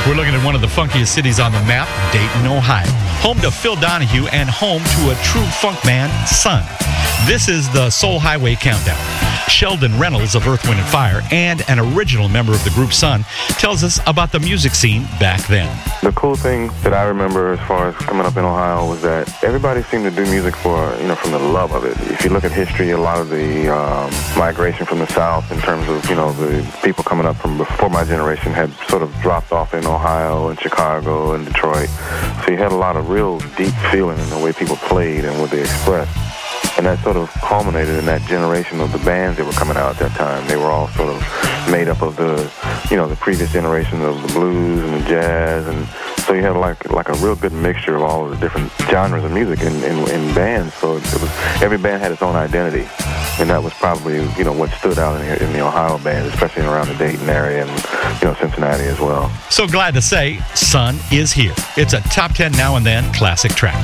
We're looking at one of the funkiest cities on the map, Dayton, Ohio. Home to Phil Donahue and home to a true funk man, Sun. This is the Soul Highway Countdown. Sheldon Reynolds of Earth, Wind & Fire and an original member of the group Sun tells us about the music scene back then. The cool thing that I remember as far as coming up in Ohio was that everybody seemed to do music from the love of it. If you look at history, a lot of the migration from the South in terms of, the people coming up from before my generation had sort of dropped off in Ohio and Chicago and Detroit. So you had a lot of real deep feeling in the way people played and what they expressed. And that sort of culminated in that generation of the bands that were coming out at that time. They were all sort of made up of the previous generation of the blues and the jazz. And so you had like a real good mixture of all of the different genres of music in bands. So every band had its own identity. And that was probably, what stood out in the Ohio bands, especially around the Dayton area and, Cincinnati as well. So glad to say, Sun is here. It's a top 10 now and then classic track.